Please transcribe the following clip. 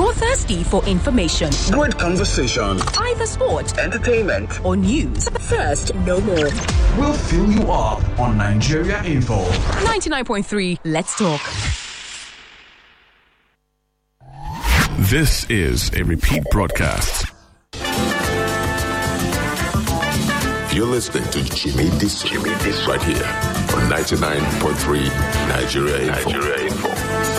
You're thirsty for information. Good conversation. Either sport, entertainment, or news. Thirst no more. We'll fill you up on Nigeria Info. 99.3, let's talk. This is a repeat broadcast. You're listening to Jimmy This right here on 99.3 Nigeria Info.